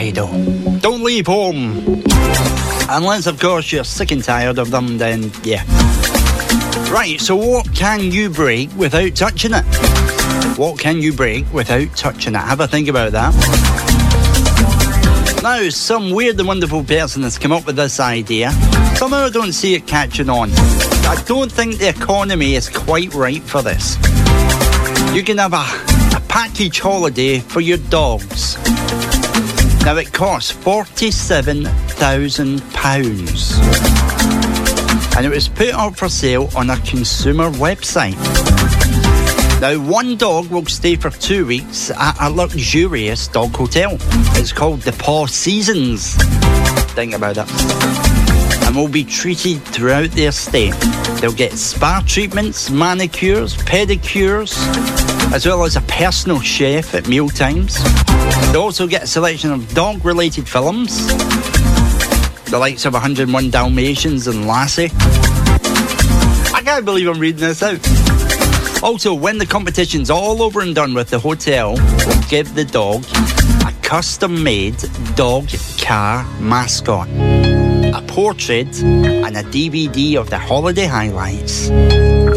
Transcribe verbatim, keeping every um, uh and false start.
Fido. Don't leave home. Unless, of course, you're sick and tired of them, then yeah. Right, so what can you break without touching it? What can you break without touching it? Have a think about that. Now, some weird and wonderful person has come up with this idea. Somehow I don't see it catching on. I don't think the economy is quite right for this. You can have a, a package holiday for your dogs. Now, it costs forty-seven thousand pounds. And it was put up for sale on a consumer website. Now, one dog will stay for two weeks at a luxurious dog hotel. It's called the Paw Seasons. Think about it. And will be treated throughout their stay. They'll get spa treatments, manicures, pedicures, as well as a personal chef at meal times. They'll also get a selection of dog-related films, the likes of one oh one Dalmatians and Lassie. I can't believe I'm reading this out. Also, when the competition's all over and done with, the hotel will give the dog a custom-made dog car mascot, a portrait, and a D V D of the holiday highlights.